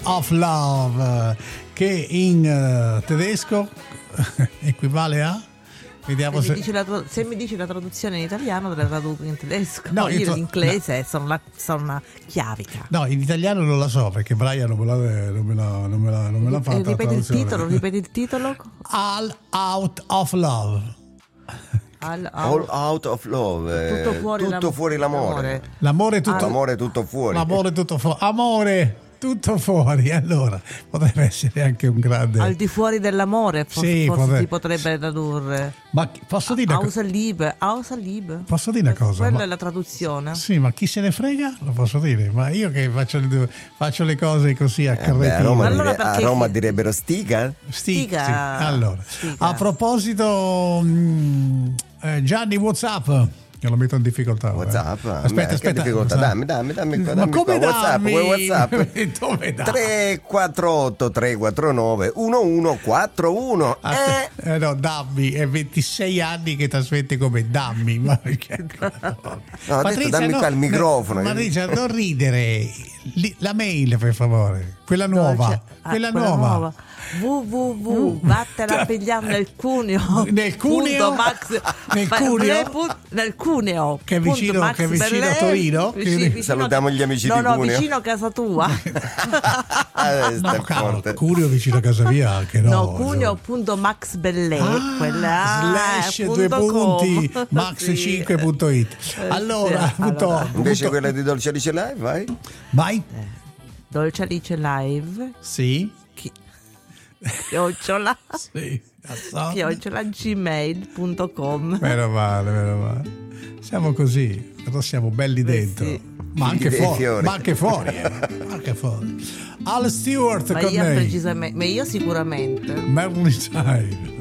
of Love, che in tedesco equivale a... Vediamo se mi dici la traduzione in italiano, te la traduco in tedesco. No, io in inglese sono una chiavica. No, in italiano non la so perché Brian non me l'ha fatta. Ripeti il titolo. All Out of Love. All out of love. Tutto fuori l'amore. L'amore tutto. L'amore tutto fuori. L'amore tutto fuori. Amore tutto fuori. Allora potrebbe essere anche un grande. Al di fuori dell'amore, forse si potrebbe tradurre. Ma posso dire Außerliebe. Posso dire una cosa? Quella è la traduzione. Sì, ma chi se ne frega? Lo posso dire. Ma io che faccio le cose così a carrettino. A Roma direbbero stiga. Stiga. Sì. Allora, a proposito, Gianni, WhatsApp. Io lo metto in difficoltà. WhatsApp? Aspetta. Difficoltà? Dammi. Ma come WhatsApp? Dove dai? 348 349 1141. No, dammi, è 26 anni che trasmette come dammi. Ma ho detto dammi qua il microfono. Patrizia, non ridere. La mail, per favore. Quella nuova. Quella nuova. Vattene a pigliare nel Cuneo. Nel Cuneo? Nel Cuneo. Che è vicino a Torino? Salutiamo gli amici di Cuneo. No, vicino a casa tua. Cuneo vicino a casa mia anche no. No, Cuneo.maxbellè. / 2 punti max5.it. Allora, invece quella di Dolce Alice Live, vai. Dolce Alice Live. Sì. @gmail.com. Meno male. Siamo così, però siamo belli dentro. Sì. Ma anche fuori. Al Stewart ma con me. Ma io sicuramente. Marilyn Time.